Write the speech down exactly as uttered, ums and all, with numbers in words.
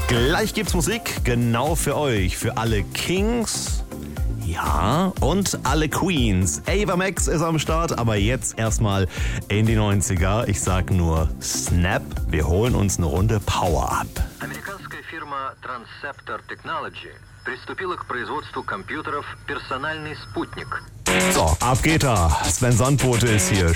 Gleich gibt's Musik, genau für euch, für alle Kings, ja, und alle Queens. Ava Max ist am Start, aber jetzt erstmal in die neunziger. Ich sag nur Snap, wir holen uns eine Runde Power Up. Американская фирма Transceptor Technology приступила к производству компьютеров «Персональный спутник». So, ab geht er. Sven Sandbote ist hier.